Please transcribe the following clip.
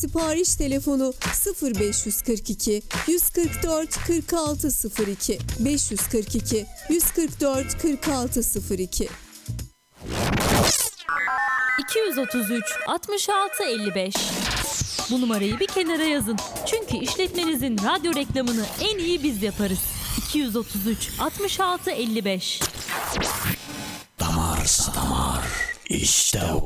Sipariş telefonu 0542 144 4602 542 144 4602. 233 66 55. Bu numarayı bir kenara yazın. Çünkü işletmenizin radyo reklamını en iyi biz yaparız. 233 66 55. Damarsa damar. İşte o